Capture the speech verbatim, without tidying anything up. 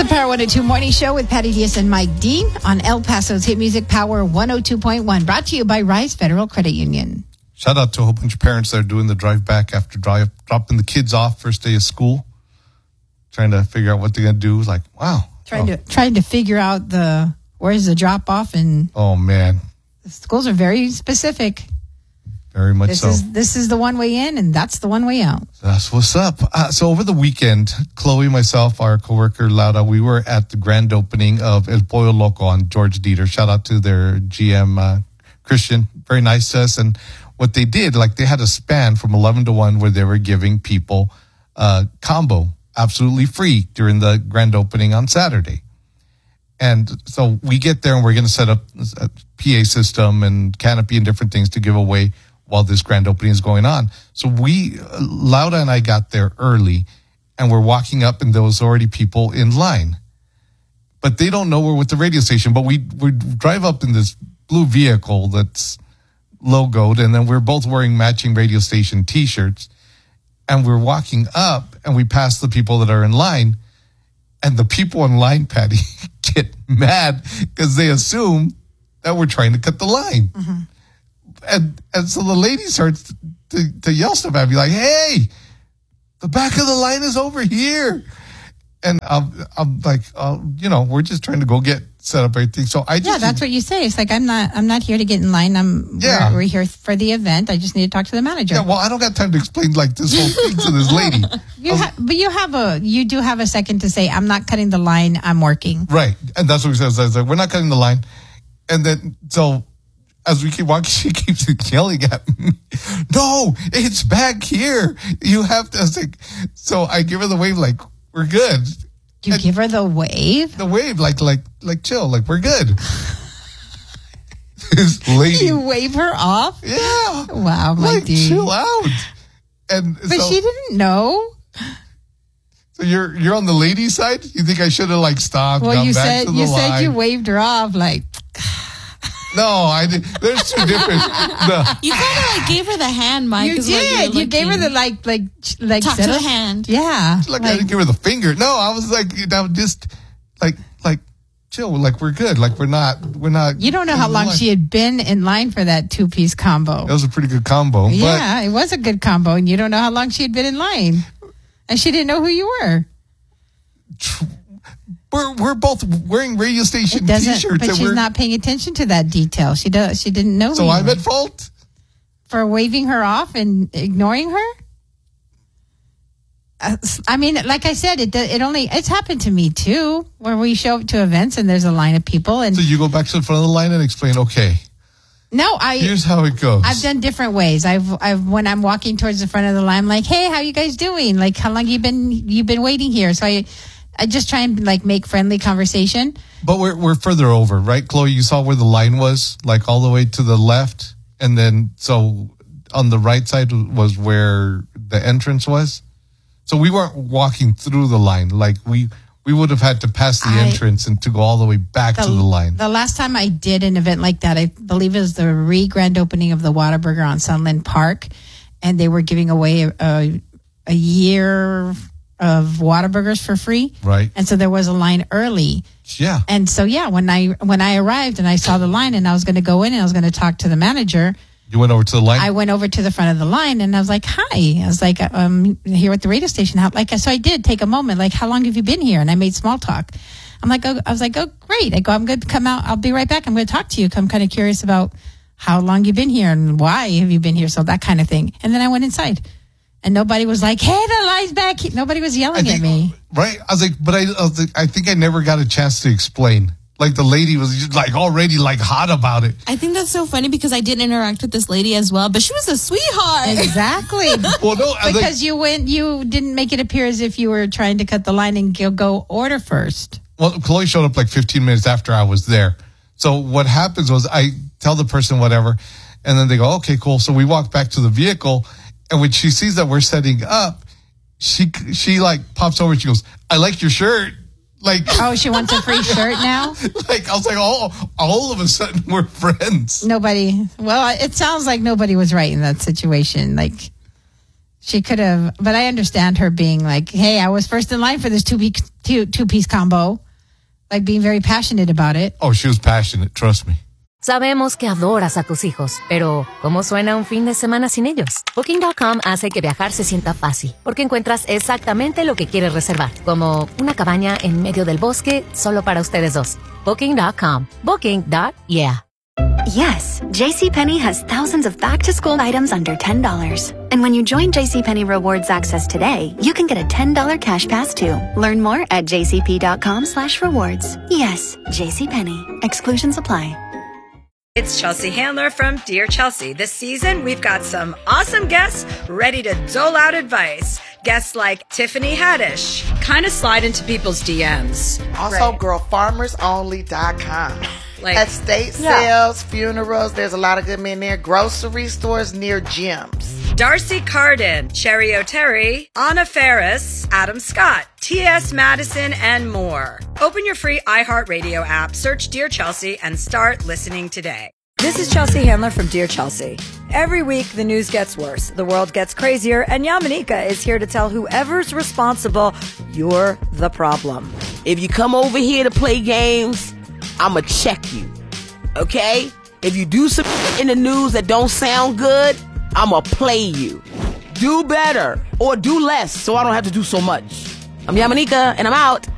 the Power one oh two Morning Show with Patty Diaz and Mike Dean on El Paso's Hit Music Power one oh two point one. Brought to you by Rise Federal Credit Union. Shout out to a whole bunch of parents that are doing the drive back after drive, dropping the kids off first day of school, trying to figure out what they're going to do. Like, wow. Trying oh. to trying to figure out the where's the drop off, and oh man, the schools are very specific. Very much this so. Is, this is the one way in, and that's the one way out. That's what's up. Uh, so over the weekend, Chloe, myself, our coworker Laura, we were at the grand opening of El Pollo Loco on George Dieter. Shout out to their G M, uh, Christian. Very nice to us. And what they did, like they had a span from eleven to one where they were giving people uh, combo absolutely free during the grand opening on Saturday. And so we get there and we're going to set up a P A system and canopy and different things to give away while this grand opening is going on. So we, Lauda and I got there early and we're walking up and there was already people in line. But they don't know we're with the radio station. But we, we drive up in this blue vehicle that's logoed, and then we're both wearing matching radio station T-shirts. And we're walking up and we pass the people that are in line. And the people in line, Patty, get mad because they assume that we're trying to cut the line. Mm-hmm. And and so the lady starts to, to yell stuff at me like, hey, the back of the line is over here. And I'm, I'm like, uh, you know, we're just trying to go get set up everything. So I just. Yeah, that's what you say. It's like, I'm not I'm not here to get in line. I'm yeah. we're, we're here for the event. I just need to talk to the manager. Yeah, well, I don't got time to explain like this whole thing to this lady. You ha- but you have a, you do have a second to say, I'm not cutting the line. I'm working. Right. And that's what we said. I was like, we're not cutting the line. And then, so. As we keep walking, she keeps yelling at me. No, it's back here. You have to. I was like, so I give her the wave, like we're good. You and give her the wave. The wave, like like like chill, like we're good. This lady, you wave her off. Yeah. Wow, my like, dude. chill out. And but so, she didn't know. So you're you're on the lady side. You think I should have like stopped? Well, you back said to the you line. said you waved her off, like. No, I did. There's two different. No. You kind of like gave her the hand, Mike. You did. You gave her the like, like, like. Talk to the hand. Yeah. Like, like I didn't give her the finger. No, I was like, you know, just like, like, chill. Like we're good. Like we're not, we're not. You don't know how long line. she had been in line for that two piece combo. That was a pretty good combo. Yeah, but it was a good combo, and you don't know how long she had been in line, and she didn't know who you were. Tr- We're we're both wearing radio station T-shirts, but and she's we're, not paying attention to that detail. She does. She didn't know. So I'm at fault for waving her off and ignoring her. Uh, I mean, like I said, it it only it's happened to me too, where we show up to events and there's a line of people, and so you go back to the front of the line and explain. Okay. No, I. Here's how it goes. I've done different ways. I've, I've when I'm walking towards the front of the line, I'm like, hey, how you guys doing? Like, how long you been you been waiting here? So I. I just try and like make friendly conversation. But we're we're further over, right, Chloe? You saw where the line was, like all the way to the left, and then so on the right side was where the entrance was. So we weren't walking through the line, like we we would have had to pass the I, entrance and to go all the way back the, to the line. The last time I did an event like that, I believe it was the re-grand opening of the Whataburger on Sunland Park, and they were giving away a, a, a year of Whataburgers for free. Right. And so there was a line early. Yeah. And so, yeah, when I when I arrived and I saw the line and I was going to go in and I was going to talk to the manager. You went over to the line? I went over to the front of the line and I was like, hi. I was like, um, here at the radio station. How, like, so I did take a moment, like, how long have you been here? And I made small talk. I'm like, oh, I was like, oh, great. I go, I'm going to come out. I'll be right back. I'm going to talk to you. I'm kind of curious about how long you've been here and why have you been here? So that kind of thing. And then I went inside. And nobody was like, hey, the line's back. Nobody was yelling think, at me. Right? I was like, but I, I, was like, I think I never got a chance to explain. Like the lady was just like already like hot about it. I think that's so funny because I did interact with this lady as well, but she was a sweetheart. Exactly. Well, no, because like, you went, you didn't make it appear as if you were trying to cut the line and go, go order first. Well, Chloe showed up like fifteen minutes after I was there. So what happens was I tell the person whatever, and then they go, okay, cool. So we walk back to the vehicle. And when she sees that we're setting up, she she like pops over and she goes, I like your shirt. Like, oh, she wants a free shirt now? Like, I was like, all, all of a sudden we're friends. Nobody, well, it sounds like nobody was right in that situation. Like, She could have, but I understand her being like, hey, I was first in line for this two piece, two, two piece combo. Like being very passionate about it. Oh, she was passionate, trust me. Sabemos que adoras a tus hijos, pero ¿cómo suena un fin de semana sin ellos? Booking punto com hace que viajar se sienta fácil, porque encuentras exactamente lo que quieres reservar, como una cabaña en medio del bosque solo para ustedes dos. Booking punto com. Booking. Yeah. Yes, JCPenney has thousands of back-to-school items under ten dollars. And when you join JCPenney Rewards Access today, you can get a ten dollars cash pass too. Learn more at jcp.com slash rewards. Yes, JCPenney. Exclusions apply. It's Chelsea Handler from Dear Chelsea. This season, we've got some awesome guests ready to dole out advice. Guests like Tiffany Haddish, kind of slide into people's D Ms. Also, Right. girl farmers only dot com. Like- Estate Yeah. sales, funerals, there's a lot of good men there. Grocery stores near gyms. Darcy Carden, Cherry O'Terry, Anna Ferris, Adam Scott, T S Madison, and more. Open your free iHeartRadio app, search Dear Chelsea, and start listening today. This is Chelsea Handler from Dear Chelsea. Every week, the news gets worse, the world gets crazier, and Yamanika is here to tell whoever's responsible, you're the problem. If you come over here to play games, I'ma check you. Okay? If you do some in the news that don't sound good, I'ma play you. Do better or do less so I don't have to do so much. I'm Yamanika and I'm out.